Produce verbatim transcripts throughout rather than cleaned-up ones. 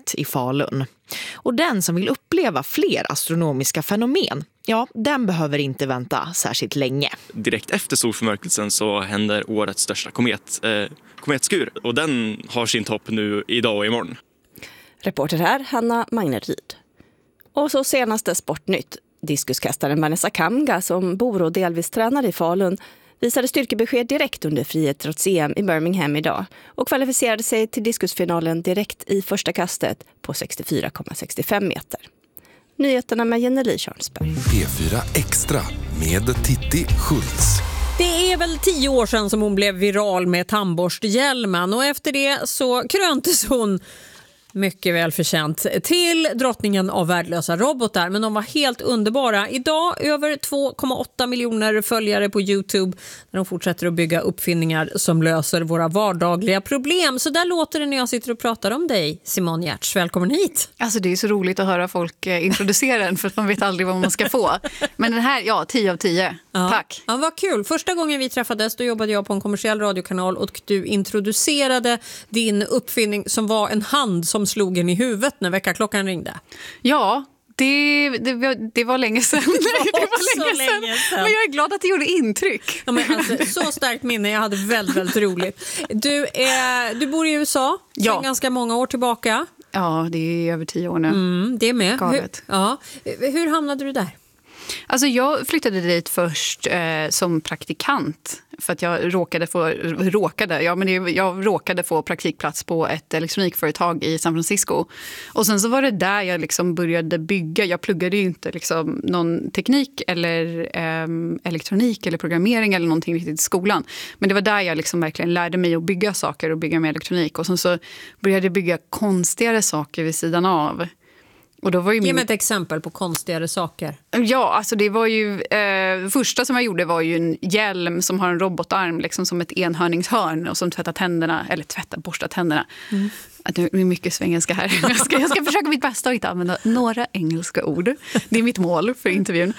Observatoriet i Falun. Och den som vill uppleva fler astronomiska fenomen, ja, den behöver inte vänta särskilt länge. Direkt efter solförmörkelsen så händer årets största komet, eh, kometskur. Och den har sin topp nu idag och imorgon. Reporter här, Hanna Magneryd. Och så senaste Sportnytt. Diskuskastaren Vanessa Kamga, som bor och delvis tränar i Falun, visade styrkebesked direkt under friidrotts-E M i Birmingham idag och kvalificerade sig till diskusfinalen direkt i första kastet på sextiofyra komma sextiofem meter. Nyheterna med Jenny Tjörnsberg. P fyra Extra med Titti Schultz. Det är väl tio år sedan som hon blev viral med tandborsthjälmen, och efter det så kröntes hon mycket väl förtjänt till drottningen av värdelösa robotar. Men de var helt underbara. Idag över två komma åtta miljoner följare på YouTube när de fortsätter att bygga uppfinningar som löser våra vardagliga problem. Så där låter det när jag sitter och pratar om dig, Simone Giertz. Välkommen hit. Alltså det är så roligt att höra folk introducera den, för att man vet aldrig vad man ska få. Men den här, ja, tio av tio. Ja. Tack. Ja, vad kul. Första gången vi träffades då jobbade jag på en kommersiell radiokanal och du introducerade din uppfinning som var en hand som slog en i huvudet när väckarklockan ringde. Ja, det, det, det var länge sedan. Det var, det var länge, så länge sedan. Men jag är glad att det gjorde intryck. Ja, men alltså, så starkt minne. Jag hade väldigt, väldigt roligt. Du, är, du bor i U S A sedan ja. ganska många år tillbaka. Ja, det är över tio år nu. Mm, det är med. Hur, ja. Hur hamnade du där? Alltså jag flyttade dit först eh, som praktikant för att jag råkade få, råkade, ja, men det, jag råkade få praktikplats på ett elektronikföretag i San Francisco. Och sen så var det där jag liksom började bygga. Jag pluggade ju inte liksom någon teknik eller eh, elektronik eller programmering eller någonting riktigt i skolan. Men det var där jag liksom verkligen lärde mig att bygga saker och bygga med elektronik. Och sen så började jag bygga konstigare saker vid sidan av. Och då var ju min... Ge mig ett exempel på konstigare saker. Ja, alltså det var ju... Eh, första som jag gjorde var ju en hjälm som har en robotarm liksom som ett enhörningshörn och som tvättar tänderna, eller tvättar, borstar tänderna. Mm. Det är mycket svengelska här. Jag ska, jag ska försöka mitt bästa att inte använda några engelska ord. Det är mitt mål för intervjun.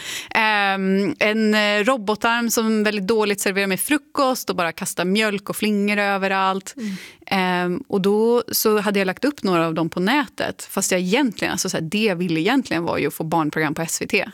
Um, en robotarm som väldigt dåligt serverar mig frukost och bara kastar mjölk och flingor överallt. Mm. Um, och då så hade jag lagt upp några av dem på nätet. Fast jag egentligen, alltså så här, det jag ville egentligen var ju att få barnprogram på S V T.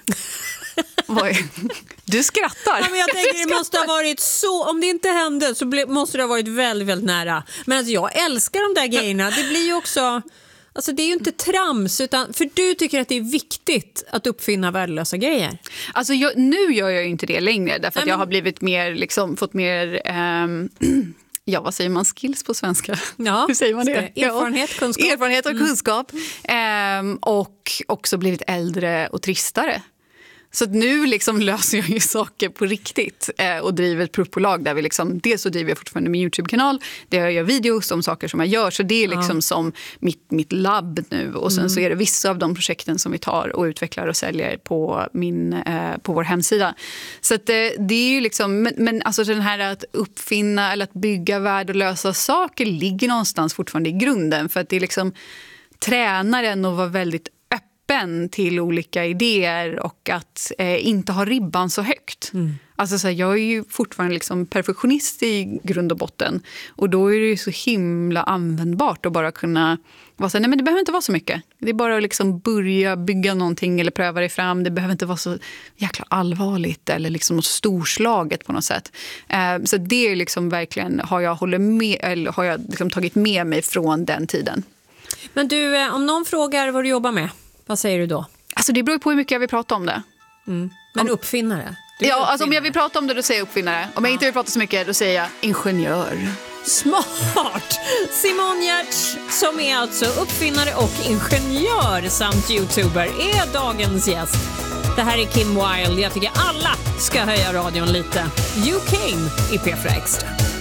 Du skrattar. Ja, men jag tänker det måste ha varit så, om det inte hände så ble, måste det ha varit väldigt, väldigt nära. Men alltså, jag älskar de där grejerna. Det blir ju också, alltså det är ju inte trams, utan för du tycker att det är viktigt att uppfinna värdelösa grejer. Alltså jag, nu gör jag ju inte det längre därför att jag har blivit mer, liksom, fått mer... Um, Ja, vad säger man? Skills på svenska? Ja, hur säger man det? Erfarenhet, kunskap. Erfarenhet och kunskap. Mm. Um, och också blivit äldre och tristare. Så att nu liksom löser jag ju saker på riktigt eh, och driver ett produktbolag där vi liksom, dels så driver jag fortfarande min YouTube-kanal där jag gör videos om saker som jag gör, så det är liksom ja. som mitt, mitt labb nu, och sen mm. så är det vissa av de projekten som vi tar och utvecklar och säljer på, min, eh, på vår hemsida. Så att, eh, det är ju liksom, men, men alltså den här att uppfinna eller att bygga värdelösa saker ligger någonstans fortfarande i grunden, för att det är liksom tränaren att vara väldigt till olika idéer och att eh, inte ha ribban så högt. Mm. Alltså så här, jag är ju fortfarande liksom perfektionist i grund och botten, och då är det ju så himla användbart att bara kunna vara så här, nej men det behöver inte vara så mycket. Det är bara att liksom börja bygga någonting eller pröva det fram. Det behöver inte vara så jäkla allvarligt eller liksom något storslaget på något sätt. Eh, så det är liksom verkligen, har jag hållit med, eller har jag liksom tagit med mig från den tiden. Men du, om någon frågar vad du jobbar med, vad säger du då? Alltså det beror på hur mycket jag vill prata om det. Mm. Men om, uppfinnare? Ja, uppfinnare. Alltså om jag vill prata om det, då säger jag uppfinnare. Om jag inte vill prata så mycket, då säger jag ingenjör. Smart! Simone Giertz, som är alltså uppfinnare och ingenjör samt YouTuber, är dagens gäst. Det här är Kim Wilde. Jag tycker alla ska höja radion lite. You Came i P fyra Extra.